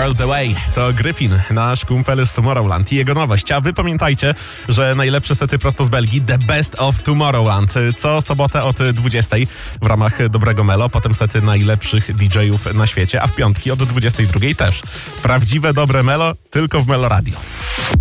Girl The Way. To Gryfin, nasz kumpel z Tomorrowland i jego nowość. A wy pamiętajcie, że najlepsze sety prosto z Belgii, The Best of Tomorrowland. Co sobotę od 20 w ramach Dobrego Melo, potem sety najlepszych DJ-ów na świecie, a w piątki od 22 też. Prawdziwe Dobre Melo tylko w Melo Radio.